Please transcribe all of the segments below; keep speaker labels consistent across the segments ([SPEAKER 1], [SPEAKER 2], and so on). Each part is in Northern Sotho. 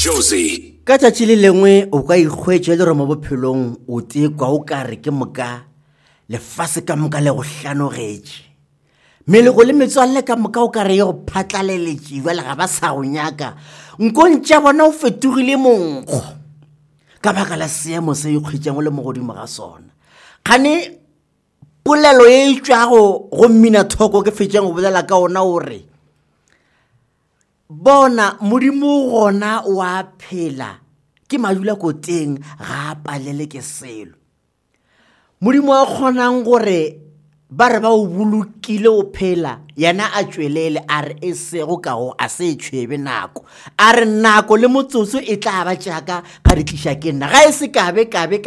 [SPEAKER 1] Josie
[SPEAKER 2] ka tšatši le lengwe o ka ikgwetša le re mo bophelong o tekwa o ka re ke moka lefase ka moka le go hlanogetše melego le metswalle ka moka o ka re ye go phatlaleletše bjale ga ba sa go nyaka nkontša bona o fetogile monkgo ka baka la seemo se ikgwetšang o le mo godimo ga sona kgane polelo e tšwago go mmina thoko ke fetšang go bolela ka ona o re bona modimo gona wa phela ke madula koteng ga a palele ke selo modimo a kgonang gore ba re ba o bolokile o phela yana a tšwelele a re e sego ka go a se tšhwebe nako a re nako le motsotso e tla ba tšaka ga di tliša ke nna ga e se kabe ka re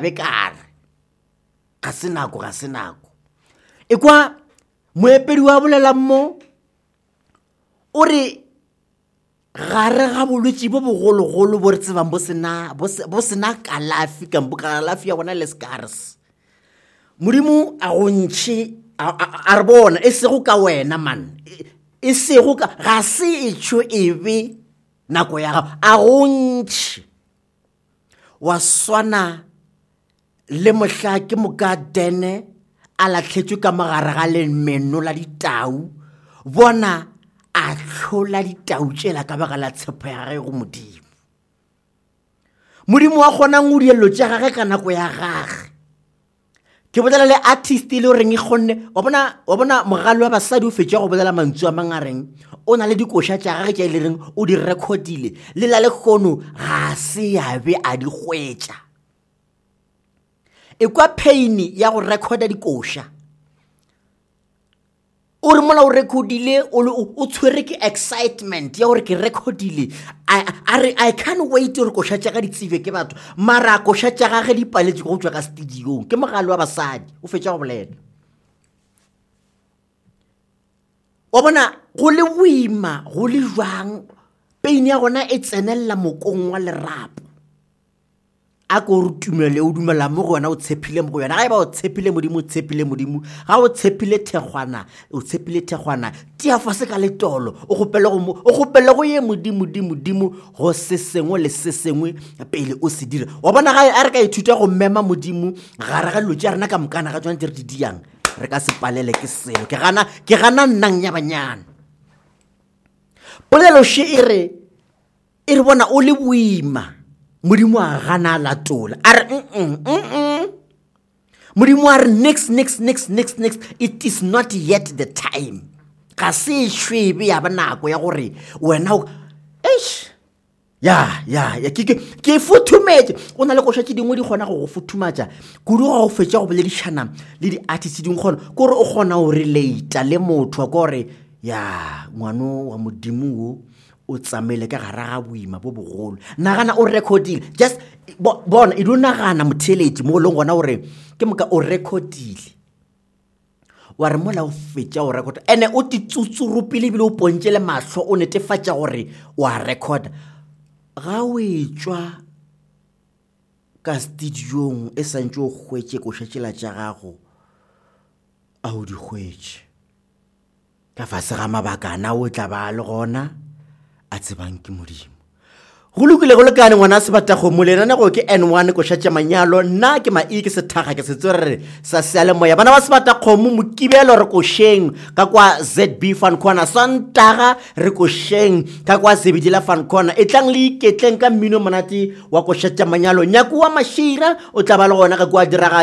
[SPEAKER 2] ga se nako e kwa moepedi wa bolela mo o re gare ga bolwetši bo bogologolo bo re tsebang bo sena kalafi kampo kalafi ya bona le scars modimo a go ntšhe a re bona e sego ka wena man e sego ka ga se etšho ebe nako ya gago a go ntšhe wa swana le mohla ke moka dene a latlhetšwe ka mogare ga lemeno la ditau bona a hlola ditau tšela ka baka la tshepo ya gage go modimo wa kgonang o dielo tša gage ka nako ya gage ke bolela le artist le reng e kgonne wa bona mogalo wa basadi o fetša go bolela mantswe a mangareng o na le dikoša tša gage tša ile reng o di recordile le la le kgono ga se yabe a di hwetša e kwa pain ya go recorda dikoša o re mola o recordile o tshwere ke excitement ya gore ke recordile I can't wait gore koša tša ga di tsebe ke batho mara koša tša gage di paletše go tšwa ka studiong ke mogalo wa basadi o fetša go bolela wa bona go le boima go le jwang pain ya gona e tsenelela mokong wa lerapo a ko re tumele o dumela mo gona o tshepile mo go yona ga e ba o tshepile modimo ga o tshepile thekgwana tia fase ka letolo o gopele go ye modimo go se sengwe le se sengwe pele o se dira wa bona ga a re ka ithuta go mema modimo ga re ga lotša rena ka mokana ga tswana tse re di diang re ka se palele ke selo ke gana nnang ya banyana polelo she e re bona o le boima modimo a gana latola a re modimo a re next it is not yet the time ga se shwebe ya banako ya gore wena ke futhumetše o na le koša tše dingwe di kgona go futhumatša kudu ga go fetša go boledišana le di-artist dingwe kgona kore o kgona go relata le motho kore ngwano wa modimo wo o tsamele ka gare ga boima bo bogolo nagana o recordile just bona e do nagana motheletši mo leng gona gore ke moka o recordile wa re mola o fetša o recorda ene o titsutsurupile ebile o pontše le mahlo o netefatša gore wa recorda ga o etswa ka studiong e santše o hwetše košatšela tša gago a o di hwetše ka fase ga mabakana o tla ba le gona a tsebang ke modimo go lokile go lekane ngwana se batago mo lenane go ke N1 koša tša manyalo nna ke ke sethaga ke se tsorere sa sealemoya bana ba se batago mo mokibelo re košeng ka kwa ZB Fan Corner Santaga re košeng ka kwa Zebedila Fan Corner e tlang le iketleng ka mmino monate wa koša tša manyalo nyako wa mashira o tla ba le gona ka kwa diraga